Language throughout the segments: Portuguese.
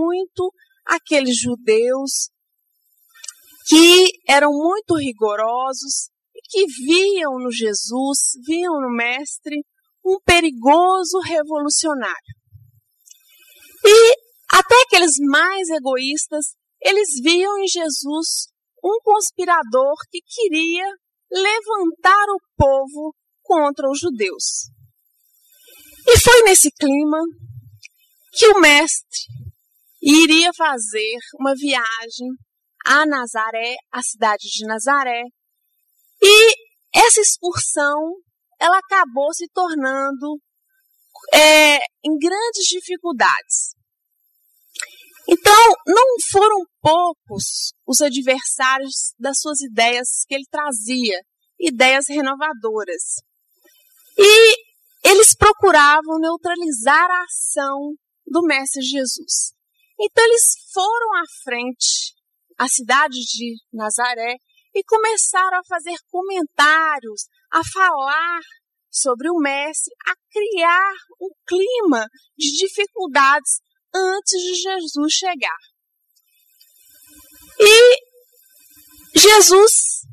muito aqueles judeus que eram muito rigorosos e que viam no Jesus, viam no Mestre, um perigoso revolucionário. E até aqueles mais egoístas, eles viam em Jesus um conspirador que queria levantar o povo contra os judeus. E foi nesse clima que o Mestre iria fazer uma viagem a Nazaré, a cidade de Nazaré, e essa excursão ela acabou se tornando em grandes dificuldades. Então, não foram poucos os adversários das suas ideias que ele trazia, ideias renovadoras. E eles procuravam neutralizar a ação do Mestre Jesus. Então, eles foram à frente, à cidade de Nazaré, e começaram a fazer comentários, a falar sobre o Mestre, a criar um clima de dificuldades antes de Jesus chegar. E Jesus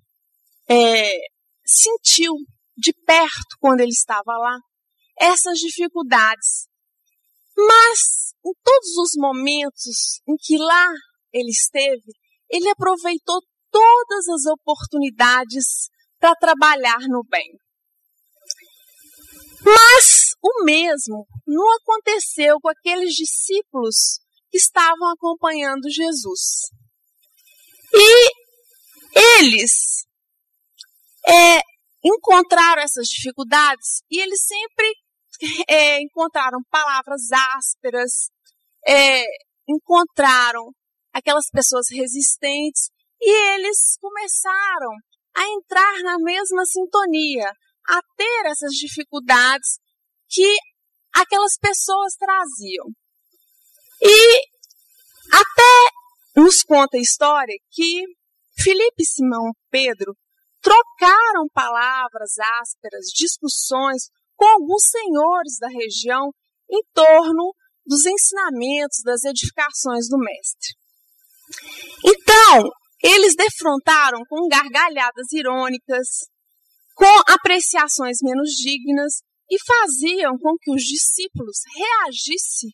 sentiu de perto, quando ele estava lá, essas dificuldades. Mas, em todos os momentos em que lá ele esteve, ele aproveitou todas as oportunidades para trabalhar no bem. Mas o mesmo não aconteceu com aqueles discípulos que estavam acompanhando Jesus. E eles encontraram essas dificuldades e eles sempre encontraram palavras ásperas, encontraram aquelas pessoas resistentes e eles começaram a entrar na mesma sintonia, a ter essas dificuldades que aquelas pessoas traziam. E até nos conta a história que Filipe e Simão Pedro trocaram palavras ásperas, discussões com alguns senhores da região em torno dos ensinamentos, das edificações do Mestre. Então, eles defrontaram com gargalhadas irônicas, com apreciações menos dignas e faziam com que os discípulos reagissem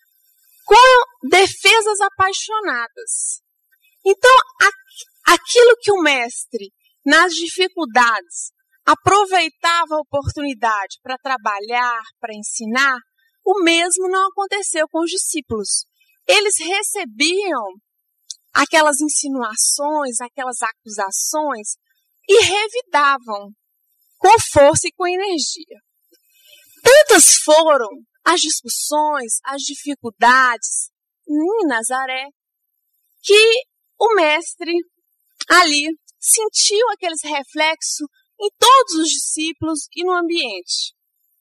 com defesas apaixonadas. Então, aquilo que o Mestre, nas dificuldades, aproveitava a oportunidade para trabalhar, para ensinar, o mesmo não aconteceu com os discípulos. Eles recebiam aquelas insinuações, aquelas acusações e revidavam com força e com energia. Tantas foram as discussões, as dificuldades em Nazaré, que o Mestre ali sentiu aqueles reflexos em todos os discípulos e no ambiente.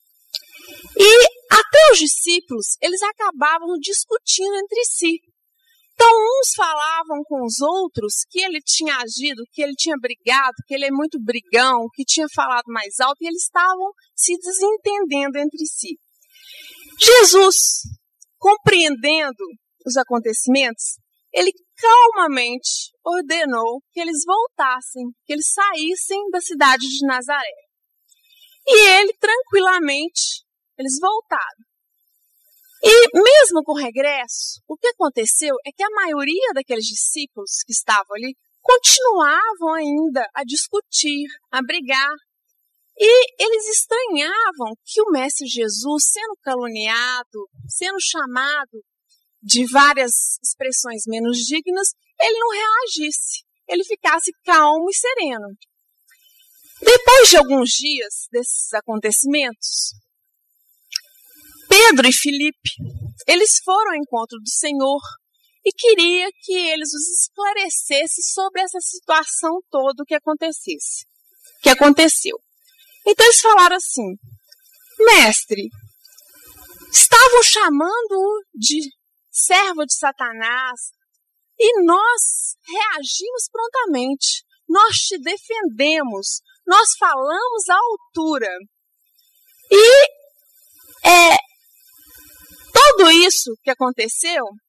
E até os discípulos, eles acabavam discutindo entre si. Então, uns falavam com os outros que ele tinha agido, que ele tinha brigado, que ele é muito brigão, que tinha falado mais alto, e eles estavam se desentendendo entre si. Jesus, compreendendo os acontecimentos, ele calmamente ordenou que eles voltassem, que eles saíssem da cidade de Nazaré. E ele, tranquilamente, eles voltaram. E mesmo com o regresso, o que aconteceu é que a maioria daqueles discípulos que estavam ali continuavam ainda a discutir, a brigar. E eles estranhavam que o Mestre Jesus, sendo caluniado, sendo chamado de várias expressões menos dignas, ele não reagisse, ele ficasse calmo e sereno. Depois de alguns dias desses acontecimentos, Pedro e Filipe, eles foram ao encontro do Senhor e queria que eles os esclarecessem sobre essa situação toda que aconteceu. Então eles falaram assim: Mestre, estavam chamando-o de servo de Satanás e nós reagimos prontamente, nós te defendemos, nós falamos à altura. E tudo isso que aconteceu